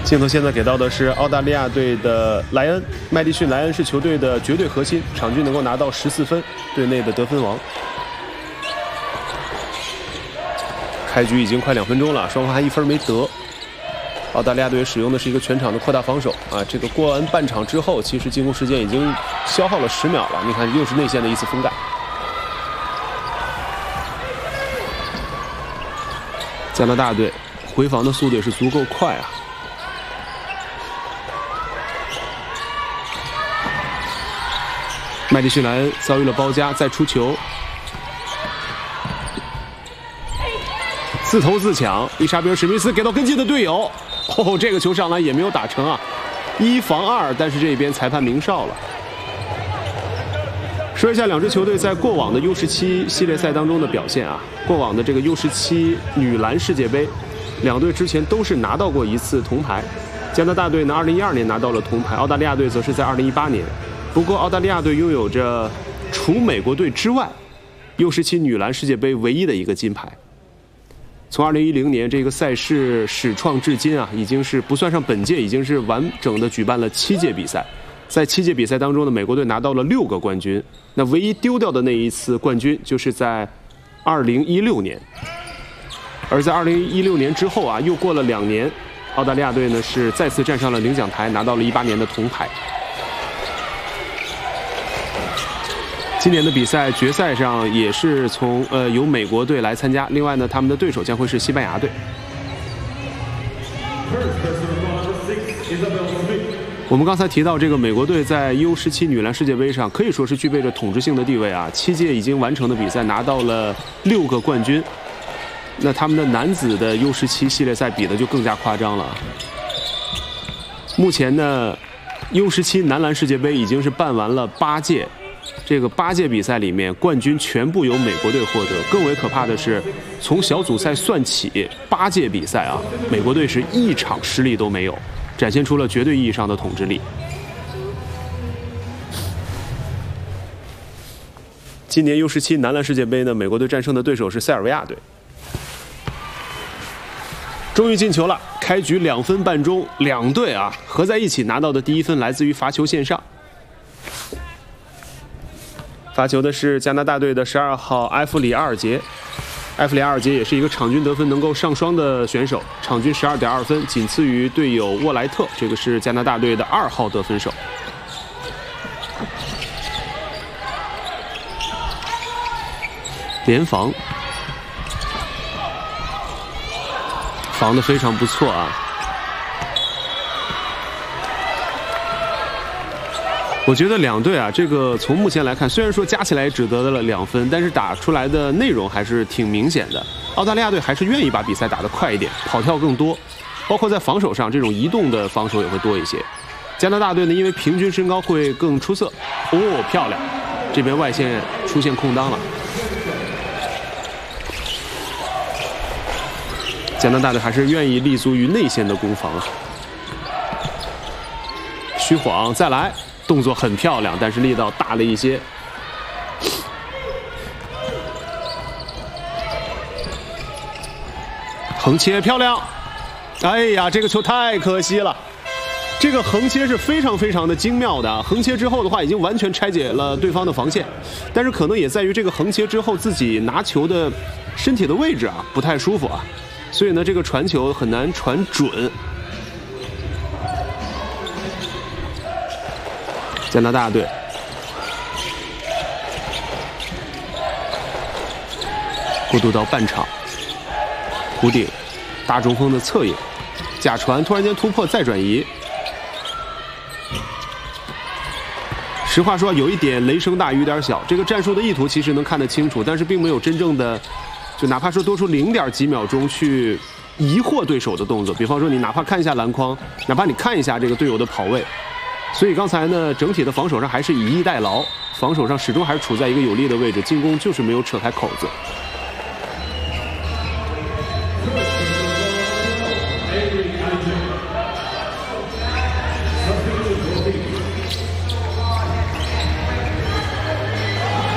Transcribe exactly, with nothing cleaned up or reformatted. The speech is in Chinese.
镜头现在给到的是澳大利亚队的莱恩，麦迪逊·莱恩是球队的绝对核心，场均能够拿到十四分，队内的得分王。开局已经快两分钟了，双方还一分没得。澳大利亚队使用的是一个全场的扩大防守啊，这个过完半场之后，其实进攻时间已经消耗了十秒了。你看，又是内线的一次封盖。加拿大队回防的速度也是足够快啊。 麦迪逊·莱恩遭遇了包夹，再出球，自投自抢。伊莎贝尔·史密斯给到跟进的队友，哦，这个球上来也没有打成啊，一防二，但是这边裁判鸣哨了。说一下两支球队在过往的 U 十七系列赛当中的表现啊，过往的这个 U 十七女篮世界杯，两队之前都是拿到过一次铜牌。加拿大队呢，二零一二年拿到了铜牌，澳大利亚队则是在二零一八年。 不过，澳大利亚队拥有着除美国队之外 U 十七女篮世界杯唯一的一个金牌。从二零一零年这个赛事始创至今啊，已经是不算上本届，已经是完整的举办了七届比赛。在七届比赛当中呢，美国队拿到了六个冠军。那唯一丢掉的那一次冠军，就是在二零一六年。而在二零一六年之后啊，又过了两年，澳大利亚队呢是再次站上了领奖台，拿到了一八年的铜牌。 今年的比赛决赛上也是从呃由美国队来参加，另外呢，他们的对手将会是西班牙队。我们刚才提到这个美国队在 U 十七女篮世界杯上可以说是具备着统治性的地位啊，七届已经完成的比赛拿到了六个冠军。那他们的男子的 U 十七系列赛比的就更加夸张了。目前呢 ，U 十七男篮世界杯已经是办完了八届。 这个八届比赛里面，冠军全部由美国队获得。更为可怕的是，从小组赛算起，八届比赛啊，美国队是一场失利都没有，展现出了绝对意义上的统治力。今年 U 十七男篮世界杯呢，美国队战胜的对手是塞尔维亚队。终于进球了，开局两分半钟，两队啊合在一起拿到的第一分来自于罚球线上。 发球的是加拿大队的十二号埃弗里阿尔杰，埃弗里阿尔杰也是一个场均得分能够上双的选手，场均十二点二分，仅次于队友沃莱特，这个是加拿大队的二号得分手。联防，防得非常不错啊。 我觉得两队啊，这个从目前来看，虽然说加起来只得了两分，但是打出来的内容还是挺明显的。澳大利亚队还是愿意把比赛打得快一点，跑跳更多，包括在防守上，这种移动的防守也会多一些。加拿大队呢，因为平均身高会更出色。哦，漂亮！这边外线出现空当了。加拿大队还是愿意立足于内线的攻防啊。虚晃，再来。 动作很漂亮，但是力道大了一些。横切漂亮，哎呀，这个球太可惜了。这个横切是非常非常的精妙的，横切之后的话，已经完全拆解了对方的防线，但是可能也在于这个横切之后自己拿球的身体的位置啊不太舒服啊，所以呢，这个传球很难传准。 加拿大队过渡到半场，弧顶大中锋的侧影，假传突然间突破再转移。实话说，有一点雷声大雨点小，这个战术的意图其实能看得清楚，但是并没有真正的，就哪怕说多出零点几秒钟去疑惑对手的动作。比方说，你哪怕看一下篮筐，哪怕你看一下这个队友的跑位。 所以刚才呢，整体的防守上还是以逸待劳，防守上始终还是处在一个有利的位置，进攻就是没有扯开口子。